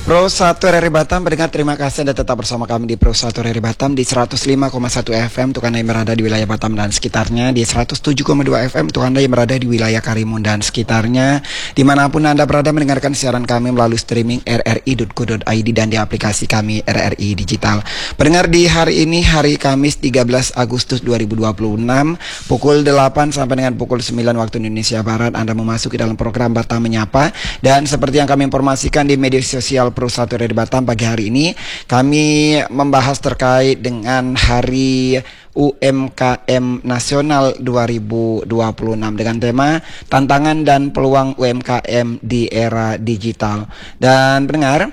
Pro 1 RRI Batam, pendengar terima kasih Anda tetap bersama kami di Pro 1 RRI Batam di 105,1 FM untuk Anda yang berada di wilayah Batam dan sekitarnya, di 107,2 FM untuk Anda yang berada di wilayah Karimun dan sekitarnya, dimanapun Anda berada mendengarkan siaran kami melalui streaming rri.co.id dan di aplikasi kami RRI Digital. Pendengar, di hari ini, hari Kamis 13 Agustus 2026, pukul 8 sampai dengan pukul 9 waktu Indonesia Barat, Anda memasuki dalam program Batam Menyapa. Dan seperti yang kami informasikan di media sosial Pro 1 RRI Batam, pagi hari ini kami membahas terkait dengan Hari UMKM Nasional 2026 dengan tema tantangan dan peluang UMKM di era digital. Dan pendengar,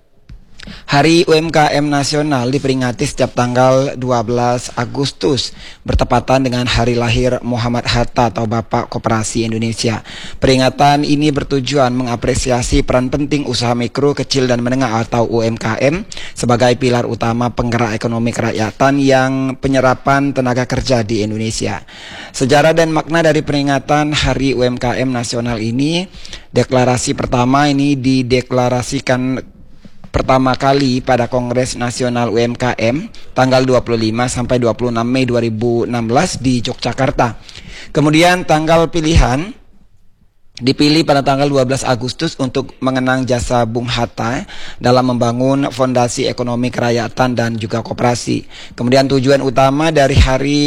Hari UMKM Nasional diperingati setiap tanggal 12 Agustus bertepatan dengan hari lahir Muhammad Hatta atau Bapak Koperasi Indonesia. Peringatan ini bertujuan mengapresiasi peran penting usaha mikro, kecil dan menengah atau UMKM sebagai pilar utama penggerak ekonomi kerakyatan yang penyerapan tenaga kerja di Indonesia. Sejarah dan makna dari peringatan Hari UMKM Nasional ini, deklarasi pertama ini dideklarasikan pertama kali pada Kongres Nasional UMKM tanggal 25 sampai 26 Mei 2016 di Yogyakarta. Kemudian tanggal pilihan dipilih pada tanggal 12 Agustus untuk mengenang jasa Bung Hatta dalam membangun fondasi ekonomi kerakyatan dan juga koperasi. Kemudian tujuan utama dari Hari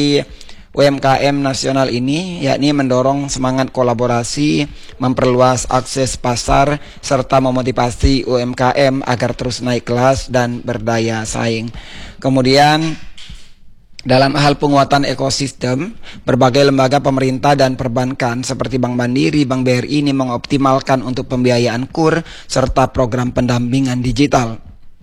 UMKM Nasional ini yakni mendorong semangat kolaborasi, memperluas akses pasar, serta memotivasi UMKM agar terus naik kelas dan berdaya saing. Kemudian dalam hal penguatan ekosistem, berbagai lembaga pemerintah dan perbankan seperti Bank Mandiri, Bank BRI ini mengoptimalkan untuk pembiayaan KUR serta program pendampingan digital.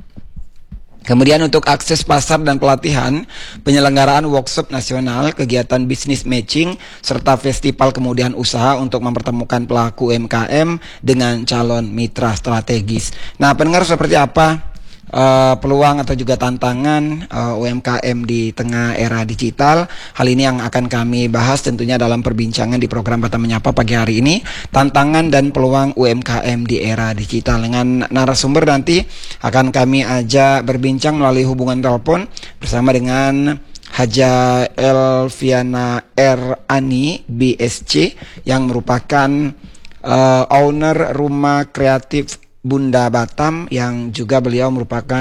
Kemudian untuk akses pasar dan pelatihan, penyelenggaraan workshop nasional, kegiatan bisnis matching, serta festival kemudahan usaha untuk mempertemukan pelaku UMKM dengan calon mitra strategis. Nah, pendengar, seperti apa peluang atau juga tantangan UMKM di tengah era digital? Hal ini yang akan kami bahas tentunya dalam perbincangan di program Batam Menyapa pagi hari ini, tantangan dan peluang UMKM di era digital. Dengan narasumber nanti akan kami ajak berbincang melalui hubungan telepon bersama dengan Haja Elviana R. Ani BSC yang merupakan owner Rumah Kreatif Bunda Batam, yang juga beliau merupakan